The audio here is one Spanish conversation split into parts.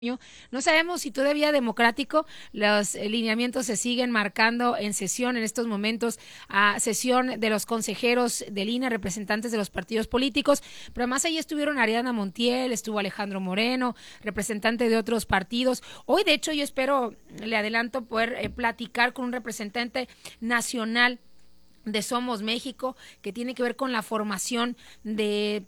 No sabemos si todavía democrático, los lineamientos se siguen marcando en sesión en estos momentos, a sesión de los consejeros del INE, representantes de los partidos políticos, pero además ahí estuvieron Ariadna Montiel, estuvo Alejandro Moreno, representante de otros partidos. Hoy, de hecho, yo espero, le adelanto, poder platicar con un representante nacional de Somos México, que tiene que ver con la formación de,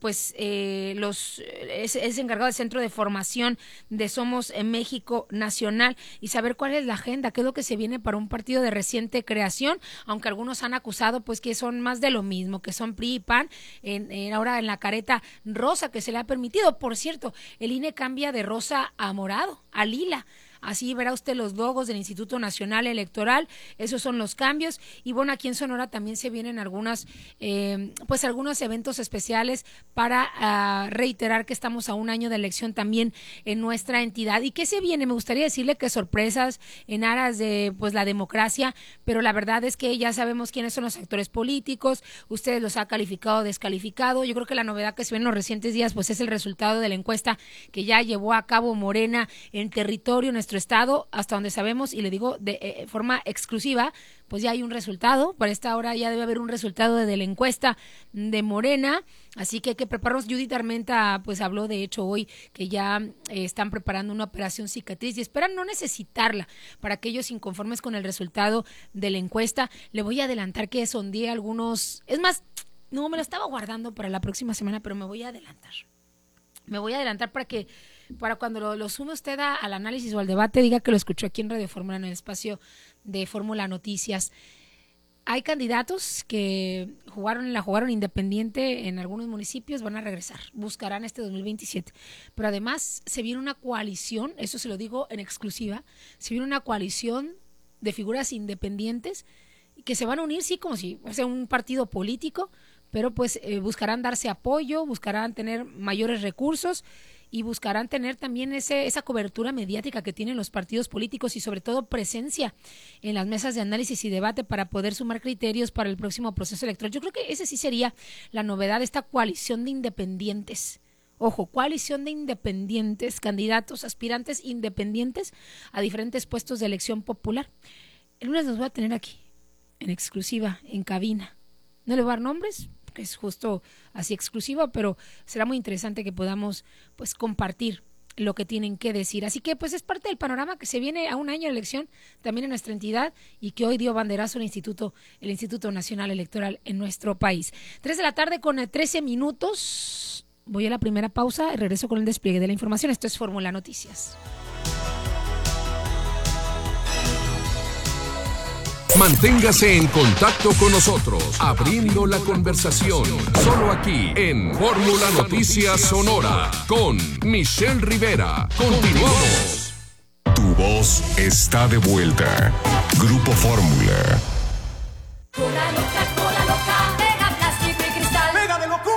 es encargado del Centro de Formación de Somos México Nacional, y saber cuál es la agenda, qué es lo que se viene para un partido de reciente creación, aunque algunos han acusado pues que son más de lo mismo, que son PRI y PAN, ahora en la careta rosa que se le ha permitido. Por cierto, el INE cambia de rosa a morado, a lila. Así verá usted los logos del Instituto Nacional Electoral, esos son los cambios. Y bueno, aquí en Sonora también se vienen algunos eventos especiales para reiterar que estamos a un año de elección también en nuestra entidad. ¿Y qué se viene? Me gustaría decirle que sorpresas en aras de pues la democracia, pero la verdad es que ya sabemos quiénes son los actores políticos, ustedes los ha calificado o descalificado. Yo creo que la novedad que se ve en los recientes días pues es el resultado de la encuesta que ya llevó a cabo Morena en territorio nuestro estado, hasta donde sabemos, y le digo de forma exclusiva, pues ya hay un resultado. Para esta hora ya debe haber un resultado de la encuesta de Morena, así que hay que prepararnos. Judith Armenta pues habló de hecho hoy que ya están preparando una operación cicatriz y esperan no necesitarla para aquellos inconformes con el resultado de la encuesta. Le voy a adelantar que sondeé algunos, es más, no, me lo estaba guardando para la próxima semana, pero me voy a adelantar para cuando lo sume usted al análisis o al debate, diga que lo escuchó aquí en Radio Fórmula, en el espacio de Fórmula Noticias. Hay candidatos que la jugaron independiente en algunos municipios, van a regresar, buscarán este 2027. Pero además se viene una coalición, eso se lo digo en exclusiva, se viene una coalición de figuras independientes que se van a unir, sí, como si fuese un partido político, pero pues buscarán darse apoyo, buscarán tener mayores recursos y buscarán tener también esa cobertura mediática que tienen los partidos políticos y sobre todo presencia en las mesas de análisis y debate para poder sumar criterios para el próximo proceso electoral. Yo creo que ese sí sería la novedad de esta coalición de independientes. Ojo, coalición de independientes, candidatos, aspirantes independientes a diferentes puestos de elección popular. El lunes nos voy a tener aquí, en exclusiva, en cabina. No le voy a dar nombres, que es justo así exclusiva, pero será muy interesante que podamos pues compartir lo que tienen que decir. Así que pues es parte del panorama que se viene a un año de elección también en nuestra entidad y que hoy dio banderazo el Instituto Nacional Electoral en nuestro país. 3 de la tarde con 13 minutos. Voy a la primera pausa y regreso con el despliegue de la información. Esto es Fórmula Noticias. Manténgase en contacto con nosotros, abriendo la conversación, solo aquí en Fórmula Noticias Sonora, con Michelle Rivera. Continuamos. Tu voz está de vuelta. Grupo Fórmula. Cola loca, pega plástico y cristal. ¡Pega de locura!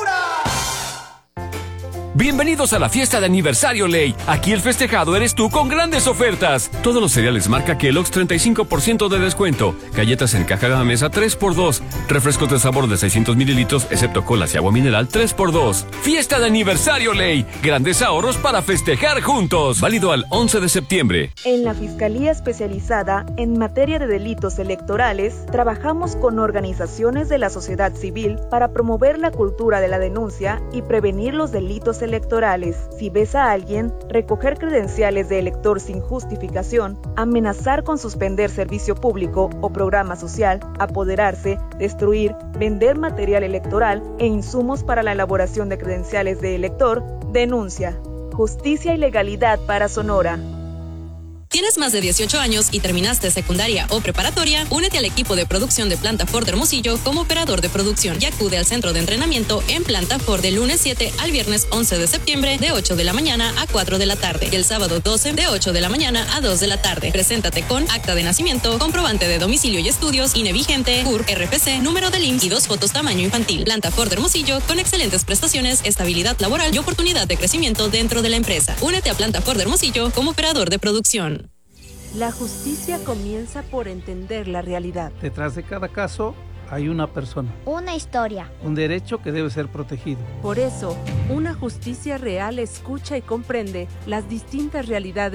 Bienvenidos a la fiesta de aniversario Ley. Aquí el festejado eres tú con grandes ofertas. Todos los cereales marca Kellogg's 35% de descuento. Galletas en caja Gamesa 3x2. Refrescos de sabor de 600 mililitros, excepto colas y agua mineral 3x2. Fiesta de aniversario Ley. Grandes ahorros para festejar juntos. Válido al 11 de septiembre. En la Fiscalía Especializada en Materia de Delitos Electorales, trabajamos con organizaciones de la sociedad civil para promover la cultura de la denuncia y prevenir los delitos electorales. Si ves a alguien recoger credenciales de elector sin justificación, amenazar con suspender servicio público o programa social, apoderarse, destruir, vender material electoral e insumos para la elaboración de credenciales de elector, denuncia. Justicia y legalidad para Sonora. ¿Tienes más de 18 años y terminaste secundaria o preparatoria? Únete al equipo de producción de Planta Ford Hermosillo como operador de producción y acude al centro de entrenamiento en Planta Ford del lunes 7 al viernes 11 de septiembre de 8 de la mañana a 4 de la tarde y el sábado 12 de 8 de la mañana a 2 de la tarde. Preséntate con acta de nacimiento, comprobante de domicilio y estudios, INE vigente, CURP, RFC, número del IMSS y 2 fotos tamaño infantil. Planta Ford Hermosillo con excelentes prestaciones, estabilidad laboral y oportunidad de crecimiento dentro de la empresa. Únete a Planta Ford Hermosillo como operador de producción. La justicia comienza por entender la realidad. Detrás de cada caso hay una persona, una historia, un derecho que debe ser protegido. Por eso, una justicia real escucha y comprende las distintas realidades